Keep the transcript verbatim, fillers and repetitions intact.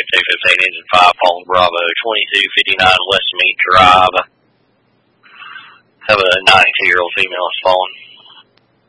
two fifteen engine five, Pauling Bravo, twenty-two fifty-nine West Meat Drive. Have a ninety-two-year-old female that's fallen.